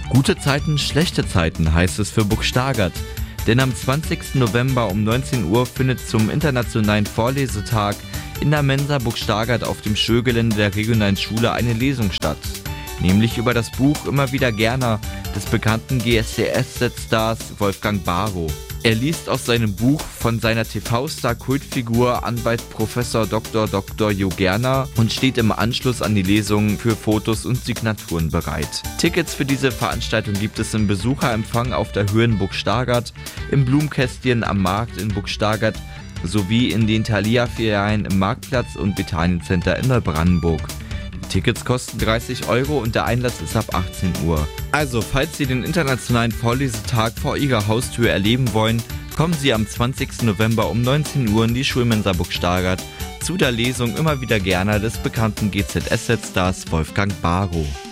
Gute Zeiten, schlechte Zeiten heißt es für Burg Stargard. Denn am 20. November um 19 Uhr findet zum internationalen Vorlesetag in der Mensa Burg Stargard auf dem Schulgelände der regionalen Schule eine Lesung statt. Nämlich über das Buch Immer wieder gerne des bekannten GSDS-Stars Wolfgang Barrow. Er liest aus seinem Buch von seiner TV-Star-Kultfigur Anwalt Professor Dr. Jo Gerner und steht im Anschluss an die Lesung für Fotos und Signaturen bereit. Tickets für diese Veranstaltung gibt es im Besucherempfang auf der Höhe in Burg Stargard, im Blumenkästchen am Markt in Burg Stargard sowie in den Thalia-Filialen im Marktplatz und Bethanien-Center in Neubrandenburg. Tickets kosten 30 € und der Einlass ist ab 18 Uhr. Also, falls Sie den internationalen Vorlesetag vor Ihrer Haustür erleben wollen, kommen Sie am 20. November um 19 Uhr in die Schulmensa Burg Stargard zu der Lesung Immer wieder gerne des bekannten GZSZ-Stars Wolfgang Barrow.